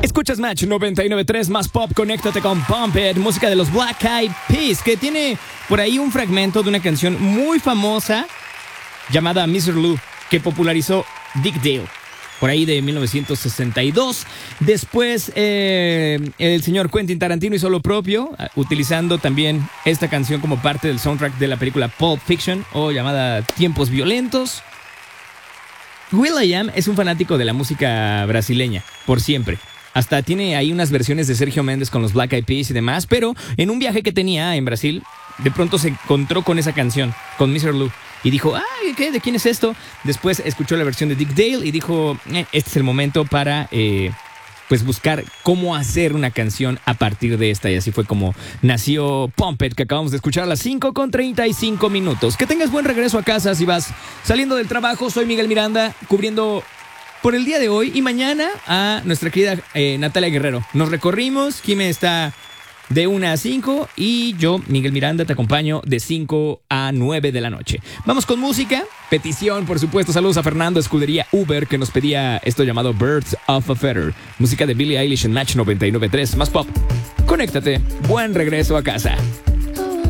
Escuchas Match 99.3 más pop, conéctate con Pump It, música de los Black Eyed Peas, que tiene por ahí un fragmento de una canción muy famosa llamada Mr. Lou, que popularizó Dick Dale, por ahí de 1962. Después el señor Quentin Tarantino hizo lo propio, utilizando también esta canción como parte del soundtrack de la película Pulp Fiction, o llamada Tiempos Violentos. will.i.am es un fanático de la música brasileña, por siempre. Hasta tiene ahí unas versiones de Sergio Méndez con los Black Eyed Peas y demás, pero en un viaje que tenía en Brasil, de pronto se encontró con esa canción, con Mr. Lou, y dijo, ay, ¿qué? ¿De quién es esto? Después escuchó la versión de Dick Dale y dijo, este es el momento para pues buscar cómo hacer una canción a partir de esta. Y así fue como nació Pump It, que acabamos de escuchar a las 5:35. Que tengas buen regreso a casa si vas saliendo del trabajo. Soy Miguel Miranda, cubriendo por el día de hoy y mañana a nuestra querida Natalia Guerrero. Nos recorrimos, Jime está de 1 a 5 y yo, Miguel Miranda, te acompaño de 5 a 9 de la noche. Vamos con música, petición, por supuesto. Saludos a Fernando Escudería Uber, que nos pedía esto llamado Birds of a Feather. Música de Billie Eilish en Match 99.3 más pop. Conéctate, buen regreso a casa.